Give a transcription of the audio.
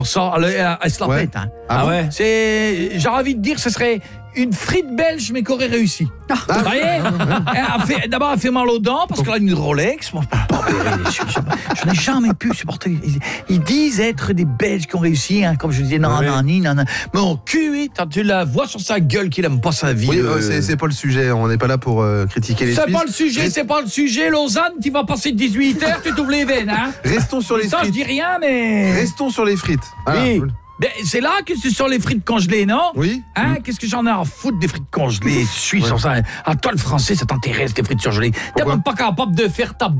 Ça, elle se la pète. Hein. Ah ouais. J'ai envie de dire que ce serait une frite belge, mais qui aurait réussi. Vous voyez D'abord, elle fait mal aux dents parce qu'elle a une Rolex. Moi, je n'ai jamais pu supporter. Ils disent être des Belges qui ont réussi, hein, comme je disais, non. Mais au cul, tu la vois sur sa gueule qu'il aime pas sa vie. Oui, c'est pas le sujet. On n'est pas là pour critiquer les Suisses. C'est pas le sujet. Lausanne, tu vas passer 18h, tu t'ouvres les veines. Hein. Restons sur les frites. Ça, je dis rien, mais... Restons sur les frites. Voilà. Oui. Ben, c'est là que c'est sur les frites congelées, non? Oui. Hein? Qu'est-ce que j'en ai à foutre des frites congelées suisses? À toi, le français, ça t'intéresse, les frites surgelées. T'es même pas capable de faire ta